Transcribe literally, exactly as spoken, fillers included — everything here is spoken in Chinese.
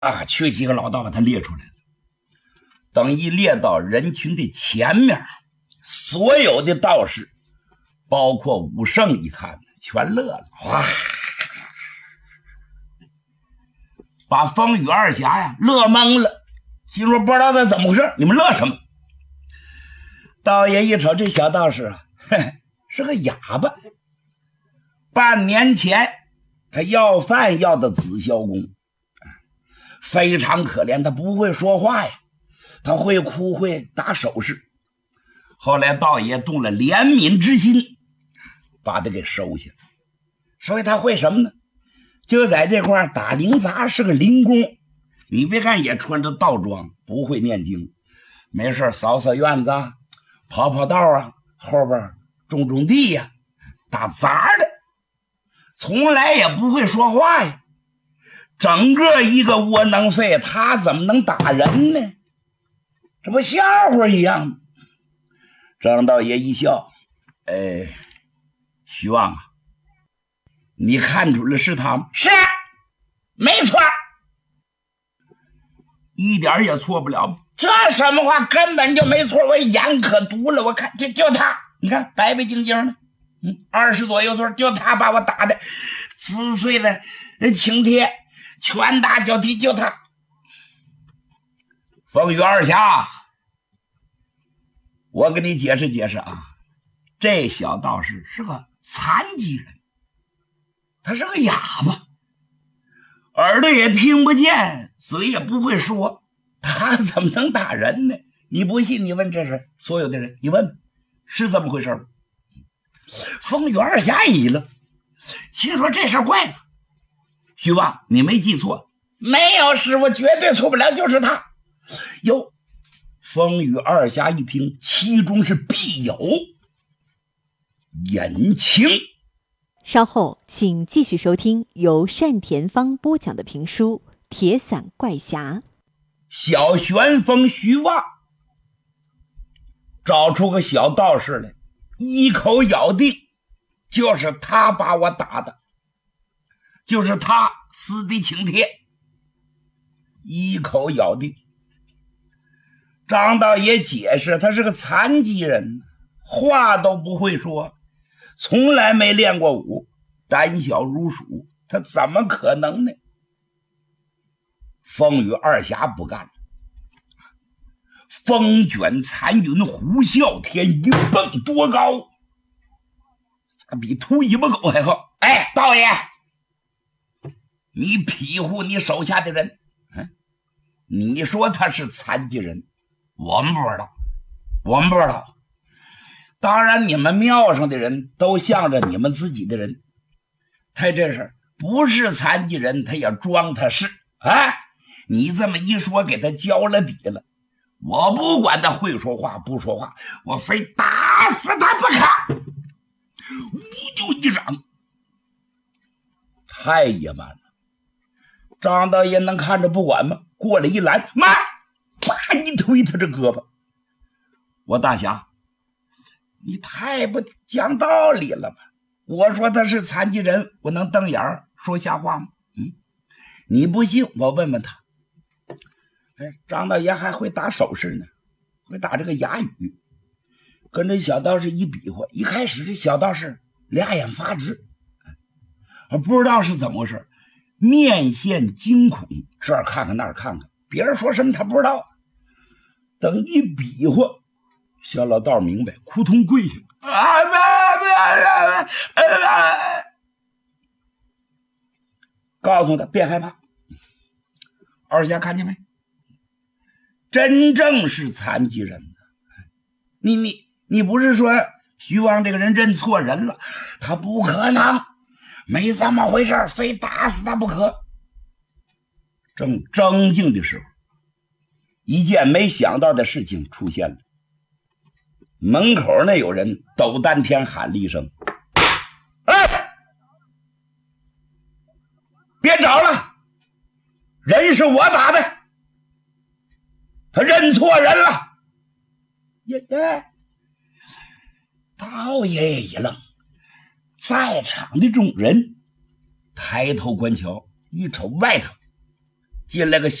啊，缺几个老道把他列出来了。等一列到人群的前面，所有的道士，包括武圣，一看全乐了，哇！把风雨二侠呀乐懵了，心说不知道他怎么回事，你们乐什么？道爷一瞅这小道士啊，嘿，是个哑巴。半年前他要饭要的紫霄宫，非常可怜，他不会说话呀，他会哭会打手势。后来道爷动了怜悯之心，把他给收下了。所以他会什么呢？就在这块打铃杂，是个灵工。你别看也穿着道装，不会念经，没事扫扫院子啊，跑跑道啊，后边种种地呀，打杂的，从来也不会说话呀。整个一个窝囊废，他怎么能打人呢？这不笑话一样吗？张道爷一笑，哎，徐旺啊，你看出来是他吗？是，没错，一点也错不了。这什么话，根本就没错，我眼可毒了。我看就就他，你看白白净净的，嗯，二十左右岁，就他把我打的撕碎了请帖，拳打脚踢，就他。风雨二侠，我给你解释解释啊，这小道士是个残疾人，他是个哑巴，耳朵也听不见，嘴也不会说，他怎么能打人呢？你不信你问这是所有的人，你问是这么回事吗？风雨二侠一愣，心说这事怪了。徐旺，你没记错，没有，师傅绝对错不了，就是他。哟，风雨二侠一听，其中是必有隐情。 稍后请继续收听由单田芳播讲的评书《铁伞怪侠》。 小旋风徐旺找出个小道士来，一口咬定就是他把我打的，就是他撕的请帖，一口咬定。张道爷解释，他是个残疾人，话都不会说，从来没练过武，胆小如鼠，他怎么可能呢？风雨二侠不干了，风卷残云，呼啸天，一蹦多高，比秃尾巴狗还高。哎，道爷，你庇护你手下的人，嗯，你说他是残疾人，我们不知道，我们不知道。当然你们庙上的人都向着你们自己的人，他这是不是残疾人他也装他是啊！你这么一说给他交了笔了，我不管他会说话不说话，我非打死他不可。呜就一掌，太野蛮了。张道爷能看着不管吗？过来一拦，妈，啪一推他这胳膊。我大侠，你太不讲道理了吧？我说他是残疾人，我能瞪眼说瞎话吗？嗯，你不信我问问他。哎，张道爷还会打手势呢，会打这个哑语，跟这小道士一比划。一开始这小道士俩眼发直，不知道是怎么回事，面现惊恐，这儿看看那儿看看，别人说什么他不知道。等一比划，小老道明白，扑通跪下，啊不不不不，告诉他别害怕。二侠看见没？真正是残疾人，你你你不是说徐旺这个人认错人了？他不可能，没这么回事，非打死他不可。正争竞的时候，一件没想到的事情出现了。门口那有人斗丹天喊了一声：“哎，别找了，人是我打的，他认错人了。”耶耶！道爷一愣，在场的众人抬头观瞧，一瞅外头， 进来个